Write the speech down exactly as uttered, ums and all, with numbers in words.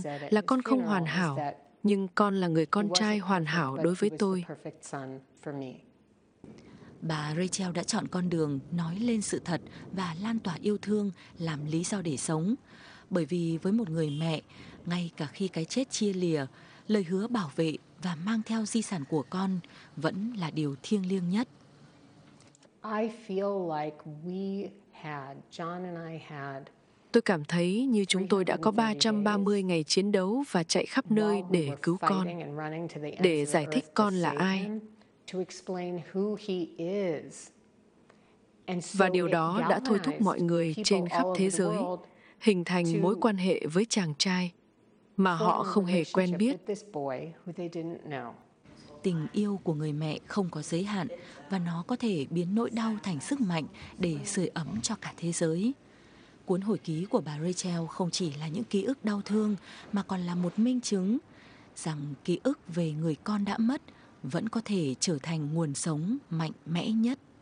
là con không hoàn hảo, nhưng con là người con trai hoàn hảo đối với tôi. Bà Rachel đã chọn con đường nói lên sự thật và lan tỏa yêu thương làm lý do để sống. Bởi vì với một người mẹ, ngay cả khi cái chết chia lìa, lời hứa bảo vệ và mang theo di sản của con vẫn là điều thiêng liêng nhất. I feel like we had, John and I had Tôi cảm thấy như chúng tôi đã có ba trăm ba mươi ngày chiến đấu và chạy khắp nơi để cứu con, để giải thích con là ai. Và điều đó đã thôi thúc mọi người trên khắp thế giới hình thành mối quan hệ với chàng trai mà họ không hề quen biết. Tình yêu của người mẹ không có giới hạn và nó có thể biến nỗi đau thành sức mạnh để sưởi ấm cho cả thế giới. Cuốn hồi ký của bà Rachel không chỉ là những ký ức đau thương mà còn là một minh chứng rằng ký ức về người con đã mất vẫn có thể trở thành nguồn sống mạnh mẽ nhất.